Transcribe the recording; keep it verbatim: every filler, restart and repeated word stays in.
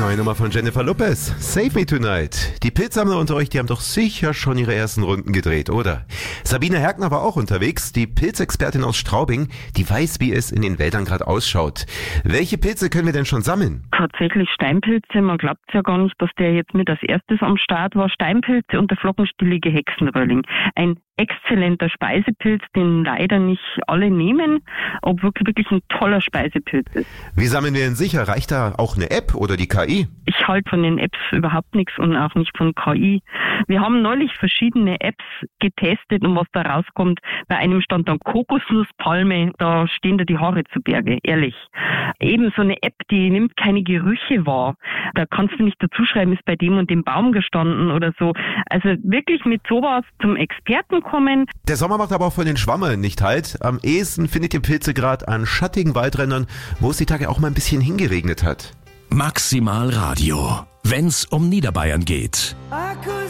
neue Nummer von Jennifer Lopez, Save Me Tonight. Die Pilzsammler unter euch, die haben doch sicher schon ihre ersten Runden gedreht, oder? Sabine Herkner war auch unterwegs, die Pilzexpertin aus Straubing, die weiß, wie es in den Wäldern gerade ausschaut. Welche Pilze können wir denn schon sammeln? Tatsächlich Steinpilze, man glaubt ja gar nicht, dass der jetzt mit als erstes am Start war. Steinpilze und der flockenstielige Hexenröhrling. Ein exzellenter Speisepilz, den leider nicht alle nehmen, obwohl wirklich ein toller Speisepilz ist. Wie sammeln wir ihn sicher? Reicht da auch eine App oder die K I? Ich halte von den Apps überhaupt nichts und auch nicht von K I. Wir haben neulich verschiedene Apps getestet und was da rauskommt, bei einem stand dann Kokosnusspalme, da stehen da die Haare zu Berge, ehrlich. Eben so eine App, die nimmt keine Gerüche wahr. Da kannst du nicht dazu schreiben, ist bei dem und dem Baum gestanden oder so. Also wirklich mit sowas zum Experten kommen. Der Sommer macht aber auch von den Schwammerl nicht halt. Am ehesten findet ihr Pilze gerade an schattigen Waldrändern, wo es die Tage auch mal ein bisschen hingeregnet hat. Maximal Radio, wenn's um Niederbayern geht.